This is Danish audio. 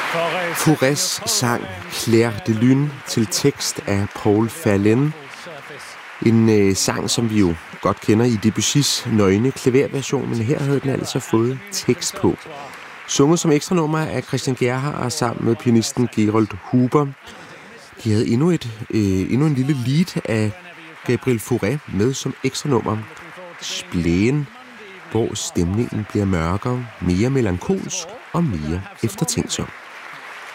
Faurés sang Clair de Lune til tekst af Paul Verlaine. En sang, som vi jo godt kender i Debussys nøgne klaverversion, men her havde den altså fået tekst på. Sunget som ekstra nummer af Christian Gerhard sammen med pianisten Gerold Huber. De havde endnu en lille lead af Gabriel Fauré med som ekstra nummer. Splæen, hvor stemningen bliver mørkere, mere melankolsk og mere eftertænksom.